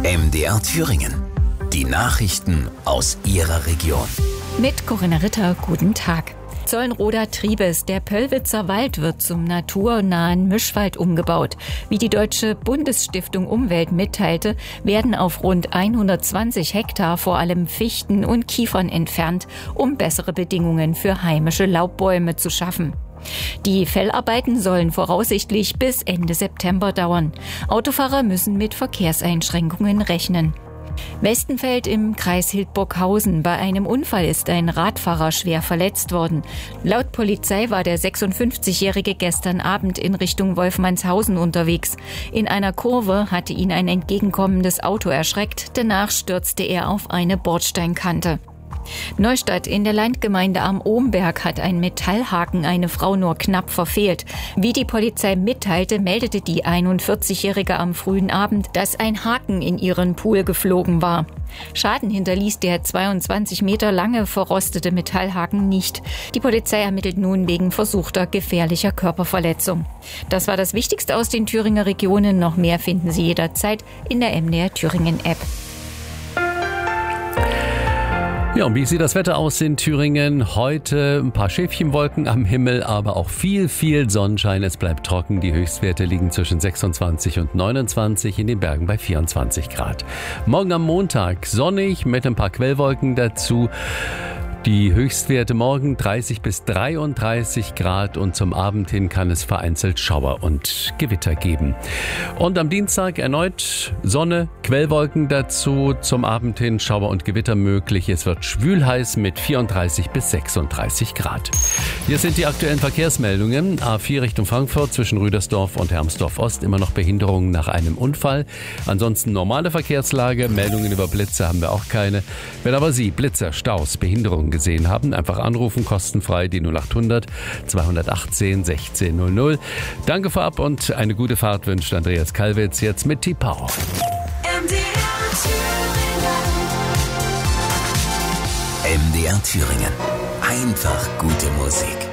MDR Thüringen. Die Nachrichten aus Ihrer Region. Mit Corinna Ritter, guten Tag. Zollenroda-Triebes, der Pöllwitzer Wald wird zum naturnahen Mischwald umgebaut. Wie die Deutsche Bundesstiftung Umwelt mitteilte, werden auf rund 120 Hektar vor allem Fichten und Kiefern entfernt, um bessere Bedingungen für heimische Laubbäume zu schaffen. Die Fellarbeiten sollen voraussichtlich bis Ende September dauern. Autofahrer müssen mit Verkehrseinschränkungen rechnen. Westenfeld im Kreis Hildburghausen. Bei einem Unfall ist ein Radfahrer schwer verletzt worden. Laut Polizei war der 56-Jährige gestern Abend in Richtung Wolfmannshausen unterwegs. In einer Kurve hatte ihn ein entgegenkommendes Auto erschreckt. Danach stürzte er auf eine Bordsteinkante. Neustadt in der Landgemeinde am Ohmberg hat ein Metallhaken eine Frau nur knapp verfehlt. Wie die Polizei mitteilte, meldete die 41-Jährige am frühen Abend, dass ein Haken in ihren Pool geflogen war. Schaden hinterließ der 22 Meter lange verrostete Metallhaken nicht. Die Polizei ermittelt nun wegen versuchter gefährlicher Körperverletzung. Das war das Wichtigste aus den Thüringer Regionen. Noch mehr finden Sie jederzeit in der MDR Thüringen App. Ja, und wie sieht das Wetter aus in Thüringen? Heute ein paar Schäfchenwolken am Himmel, aber auch viel Sonnenschein. Es bleibt trocken. Die Höchstwerte liegen zwischen 26 und 29, in den Bergen bei 24 Grad. Morgen am Montag sonnig mit ein paar Quellwolken dazu. Die Höchstwerte morgen 30 bis 33 Grad und zum Abend hin kann es vereinzelt Schauer und Gewitter geben. Und am Dienstag erneut Sonne, Quellwolken dazu, zum Abend hin Schauer und Gewitter möglich. Es wird schwülheiß mit 34 bis 36 Grad. Hier sind die aktuellen Verkehrsmeldungen. A4 Richtung Frankfurt zwischen Rüdersdorf und Hermsdorf-Ost immer noch Behinderungen nach einem Unfall. Ansonsten normale Verkehrslage, Meldungen über Blitze haben wir auch keine. Wenn aber Sie Blitzer, Staus, Behinderungen gesehen haben, einfach anrufen, kostenfrei die 0800 218 1600. Danke vorab und eine gute Fahrt wünscht Andreas Kalwitz jetzt mit T-Power. MDR Thüringen. Einfach gute Musik.